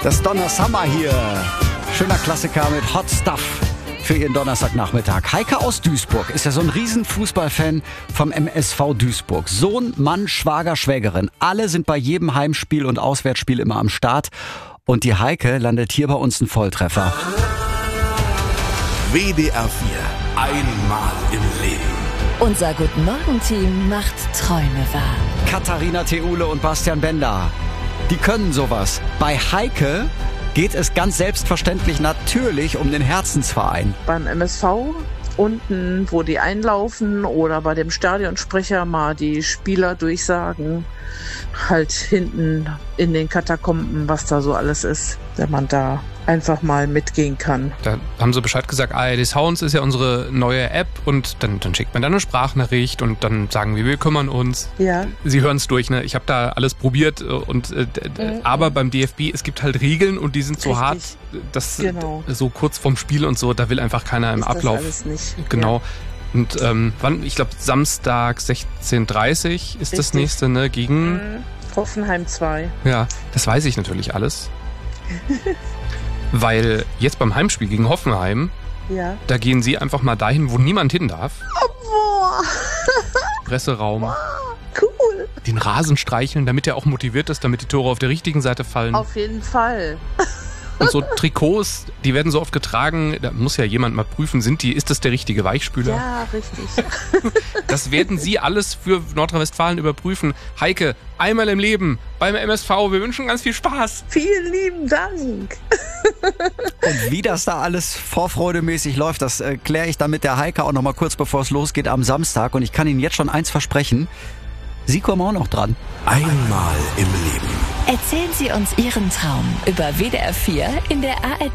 Das Donna Summer hier. Schöner Klassiker mit Hot Stuff für Ihren Donnerstagnachmittag. Heike aus Duisburg ist ja so ein riesen Fußballfan vom MSV Duisburg. Sohn, Mann, Schwager, Schwägerin. Alle sind bei jedem Heimspiel und Auswärtsspiel immer am Start. Und die Heike landet hier bei uns ein Volltreffer. WDR 4. Einmal im Leben. Unser Guten Morgen-Team macht Träume wahr. Katharina Theule und Bastian Bender. Die können sowas. Bei Heike geht es ganz selbstverständlich natürlich um den Herzensverein. Beim MSV unten, wo die einlaufen, oder bei dem Stadionsprecher mal die Spieler durchsagen. Halt hinten in den Katakomben, was da so alles ist, wenn man da einfach mal mitgehen kann. Da haben sie Bescheid gesagt, ARD Sounds ist ja unsere neue App, und dann schickt man da eine Sprachnachricht und dann sagen wir kümmern uns. Ja. Sie hören es durch, ne? Ich habe da alles probiert und aber beim DFB, es gibt halt Regeln und die sind so hart, dass so kurz vorm Spiel und so, da will einfach keiner im Ablauf. Das alles nicht. Genau. Ja. Und wann? Ich glaube Samstag 16:30 ist das nächste, ne? Gegen Hoffenheim 2. Ja, das weiß ich natürlich alles. Weil jetzt beim Heimspiel gegen Hoffenheim, da gehen sie einfach mal dahin, wo niemand hin darf. Oh, boah. Presseraum. Wow, cool. Den Rasen streicheln, damit er auch motiviert ist, damit die Tore auf der richtigen Seite fallen. Auf jeden Fall. Und so Trikots, die werden so oft getragen, da muss ja jemand mal prüfen, ist das der richtige Weichspüler? Ja, richtig. Das werden Sie alles für Nordrhein-Westfalen überprüfen. Heike, einmal im Leben beim MSV, wir wünschen ganz viel Spaß. Vielen lieben Dank. Und wie das da alles vorfreudemäßig läuft, das kläre ich dann mit der Heike auch noch mal kurz, bevor es losgeht am Samstag. Und ich kann Ihnen jetzt schon eins versprechen, Sie kommen auch noch dran. Einmal im Leben. Erzählen Sie uns Ihren Traum über WDR 4 in der ARD